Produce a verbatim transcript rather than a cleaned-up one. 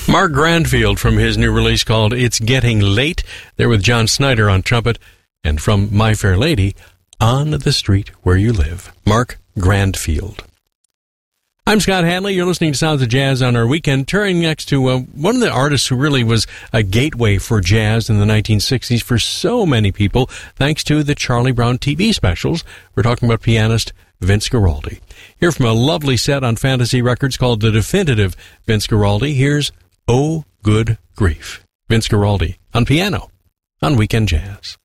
Mark Grandfield from his new release called It's Getting Late, there with John Snyder on trumpet, and from My Fair Lady, On the Street Where You Live, Mark Grandfield. I'm Scott Hanley. You're listening to Sounds of Jazz on our weekend, turning next to uh, one of the artists who really was a gateway for jazz in the nineteen sixties for so many people, thanks to the Charlie Brown T V specials. We're talking about pianist Vince Guaraldi. Here from a lovely set on Fantasy Records called The Definitive Vince Guaraldi, here's Oh Good Grief. Vince Guaraldi on piano on Weekend Jazz.